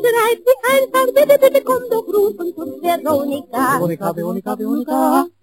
3, 1, bitte, bitte komm doch ruf und tut Veronika. Veronika, Veronika, Veronika.